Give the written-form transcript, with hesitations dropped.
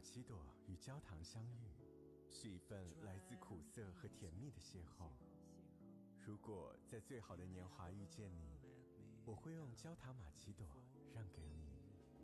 奇朵与焦糖相遇，是一份来自苦涩和甜蜜的邂逅。如果在最好的年华遇见你，我会用焦糖玛奇朵让给你。